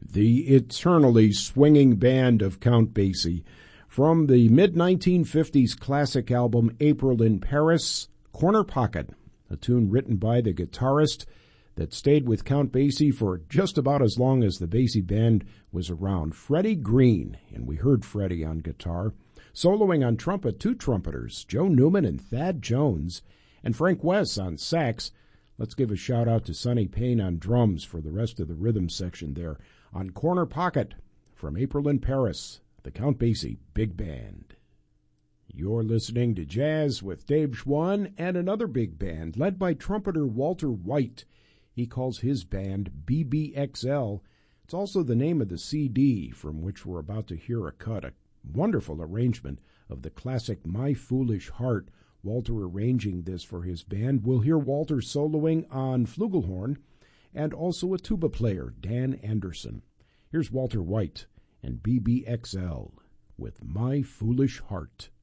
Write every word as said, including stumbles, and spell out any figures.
the eternally swinging band of Count Basie. From the mid nineteen fifties classic album April in Paris, Corner Pocket, a tune written by the guitarist that stayed with Count Basie for just about as long as the Basie band was around, Freddie Green, and we heard Freddie on guitar. Soloing on trumpet, two trumpeters, Joe Newman and Thad Jones, and Frank Wess on sax. Let's give a shout-out to Sonny Payne on drums for the rest of the rhythm section there. On Corner Pocket, from April in Paris, the Count Basie Big Band. You're listening to Jazz with Dave Schwann and another big band led by trumpeter Walter White. He calls his band B B X L. It's also the name of the C D from which we're about to hear a cut, a wonderful arrangement of the classic My Foolish Heart. Walter arranging this for his band. We'll hear Walter soloing on flugelhorn and also a tuba player, Dan Anderson. Here's Walter White and B B X L with My Foolish Heart.